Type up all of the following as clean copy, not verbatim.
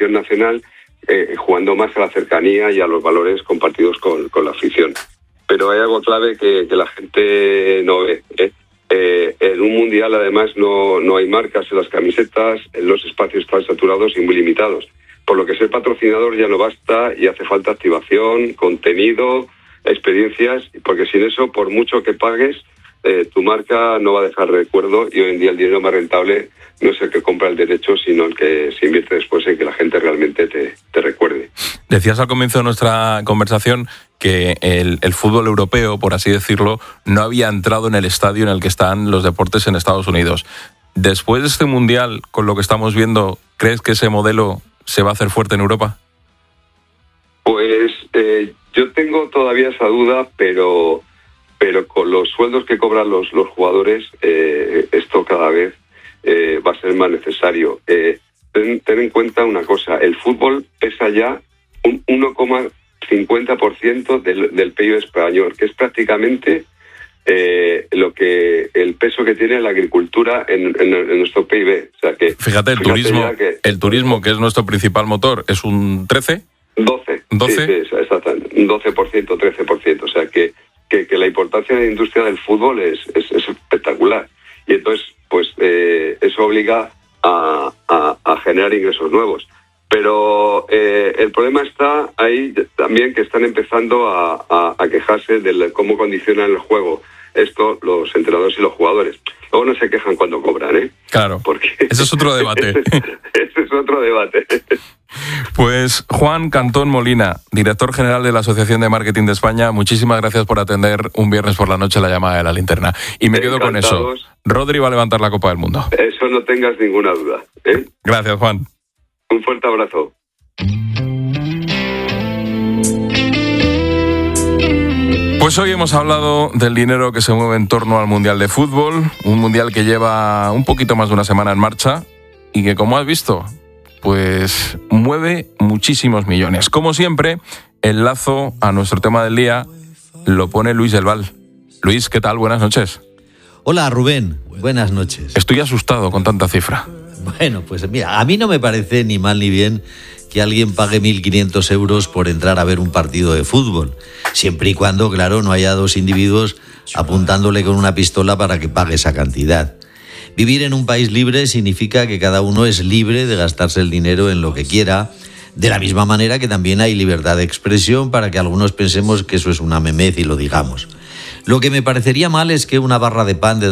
selección nacional, jugando más a la cercanía y a los valores compartidos con la afición. Pero hay algo clave que la gente no ve. En un mundial, además, no hay marcas en las camisetas, los espacios están saturados y muy limitados. Por lo que ser patrocinador ya no basta y hace falta activación, contenido, experiencias, porque sin eso, por mucho que pagues, tu marca no va a dejar recuerdo, y hoy en día el dinero más rentable no es el que compra el derecho, sino el que se invierte después en que la gente realmente te recuerde. Decías al comienzo de nuestra conversación que el fútbol europeo, por así decirlo, no había entrado en el estadio en el que están los deportes en Estados Unidos. Después de este mundial, con lo que estamos viendo, ¿crees que ese modelo se va a hacer fuerte en Europa? Pues yo tengo todavía esa duda, pero con los sueldos que cobran los jugadores, esto cada vez va a ser más necesario. Ten en cuenta una cosa, el fútbol pesa ya un 1,50% del PIB español, que es prácticamente el peso que tiene la agricultura en nuestro PIB. O sea que, fíjate, el turismo, que es nuestro principal motor, es un 13%. 12. Sí, exactamente. Un 12%, 13%. O sea que la importancia de la industria del fútbol es espectacular. Y entonces, pues eso obliga a generar ingresos nuevos. Pero el problema está ahí también, que están empezando a quejarse de cómo condicionan el juego esto los entrenadores y los jugadores. Luego no se quejan cuando cobran, ¿eh? Claro, porque ese es otro debate. Ese es otro debate. Pues Juan Cantón Molina, director general de la Asociación de Marketing de España, muchísimas gracias por atender un viernes por la noche la llamada de la linterna. Y me quedo con eso. Rodri va a levantar la Copa del Mundo. Eso no tengas ninguna duda, ¿eh? Gracias, Juan. Un fuerte abrazo. Pues hoy hemos hablado del dinero que se mueve en torno al Mundial de Fútbol, un Mundial que lleva un poquito más de una semana en marcha y que, como has visto, pues mueve muchísimos millones. Como siempre, el lazo a nuestro tema del día lo pone Luis del Val. Luis, ¿qué tal? Buenas noches. Hola, Rubén. Buenas noches. Estoy asustado con tanta cifra. Bueno, pues mira, a mí no me parece ni mal ni bien que alguien pague 1.500 euros por entrar a ver un partido de fútbol, siempre y cuando, claro, no haya dos individuos apuntándole con una pistola para que pague esa cantidad. Vivir en un país libre significa que cada uno es libre de gastarse el dinero en lo que quiera, de la misma manera que también hay libertad de expresión para que algunos pensemos que eso es una memez y lo digamos. Lo que me parecería mal es que una barra de pan de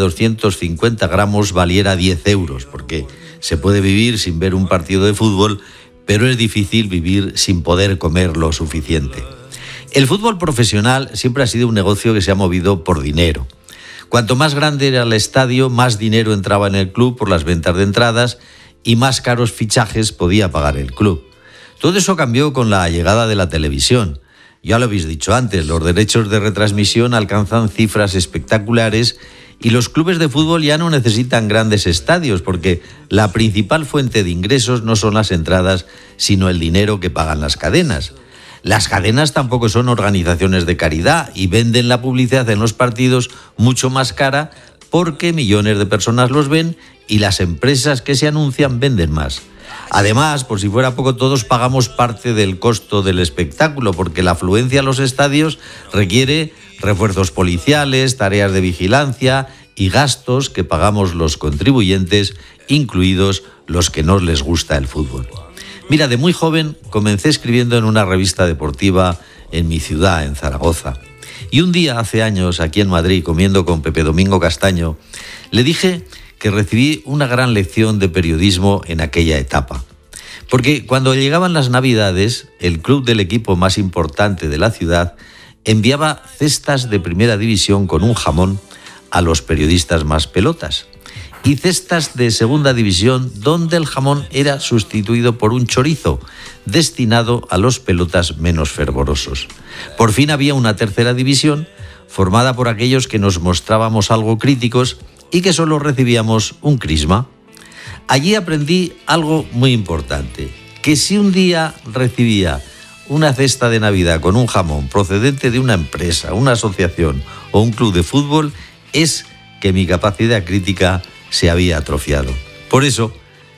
250 gramos valiera 10 euros, porque se puede vivir sin ver un partido de fútbol, pero es difícil vivir sin poder comer lo suficiente. El fútbol profesional siempre ha sido un negocio que se ha movido por dinero. Cuanto más grande era el estadio, más dinero entraba en el club por las ventas de entradas y más caros fichajes podía pagar el club. Todo eso cambió con la llegada de la televisión. Ya lo habéis dicho antes, los derechos de retransmisión alcanzan cifras espectaculares y los clubes de fútbol ya no necesitan grandes estadios porque la principal fuente de ingresos no son las entradas, sino el dinero que pagan las cadenas. Las cadenas tampoco son organizaciones de caridad y venden la publicidad en los partidos mucho más cara porque millones de personas los ven y las empresas que se anuncian venden más. Además, por si fuera poco, todos pagamos parte del costo del espectáculo porque la afluencia a los estadios requiere refuerzos policiales, tareas de vigilancia y gastos que pagamos los contribuyentes, incluidos los que no les gusta el fútbol. Mira, de muy joven comencé escribiendo en una revista deportiva en mi ciudad, en Zaragoza. Y un día, hace años, aquí en Madrid, comiendo con Pepe Domingo Castaño, le dije que recibí una gran lección de periodismo en aquella etapa. Porque cuando llegaban las Navidades, el club del equipo más importante de la ciudad enviaba cestas de primera división con un jamón a los periodistas más pelotas y cestas de segunda división donde el jamón era sustituido por un chorizo destinado a los pelotas menos fervorosos. Por fin había una tercera división formada por aquellos que nos mostrábamos algo críticos y que solo recibíamos un crisma. Allí aprendí algo muy importante, que si un día recibía una cesta de Navidad con un jamón procedente de una empresa, una asociación o un club de fútbol, es que mi capacidad crítica se había atrofiado. Por eso,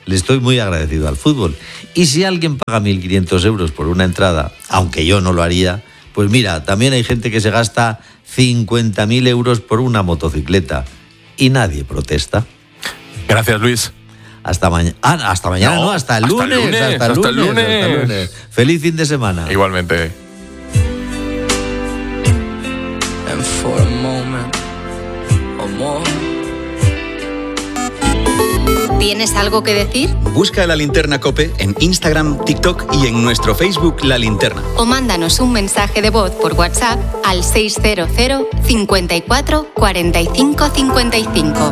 Le estoy muy agradecido al fútbol. Y si alguien paga 1.500 euros por una entrada, aunque yo no lo haría, pues mira, también hay gente que se gasta 50.000 euros por una motocicleta y nadie protesta. Gracias, Luis. Hasta mañana. Hasta mañana, no, hasta el lunes. Hasta el lunes. Feliz fin de semana. Igualmente. ¿Tienes algo que decir? Busca La Linterna COPE en Instagram, TikTok y en nuestro Facebook La Linterna. O mándanos un mensaje de voz por WhatsApp al 600 54 45 55.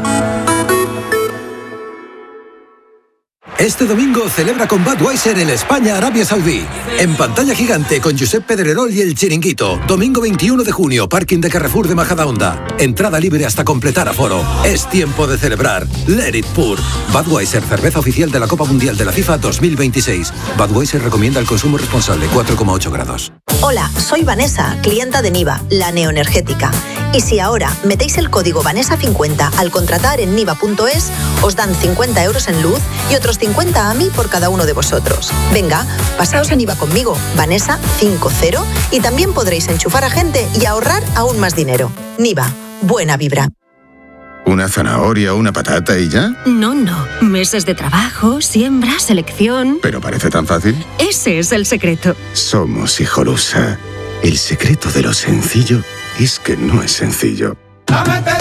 Este domingo celebra con Budweiser el España-Arabia Saudí. En pantalla gigante con Josep Pedrerol y El Chiringuito. Domingo 21 de junio, parking de Carrefour de Majadahonda. Entrada libre hasta completar aforo. Es tiempo de celebrar. Let it pour. Budweiser, cerveza oficial de la Copa Mundial de la FIFA 2026. Budweiser recomienda el consumo responsable, 4,8 grados. Hola, soy Vanessa, clienta de Niva, la neoenergética. Y si ahora metéis el código Vanessa50 al contratar en niva.es, os dan 50 euros en luz y otros 50 a mí por cada uno de vosotros. Venga, pasaos a Niva conmigo, Vanessa50, y también podréis enchufar a gente y ahorrar aún más dinero. Niva, buena vibra. ¿Una zanahoria o una patata y ya? No. Meses de trabajo, siembra, selección... ¿Pero parece tan fácil? Ese es el secreto. Somos Hijolusa. El secreto de lo sencillo es que no es sencillo.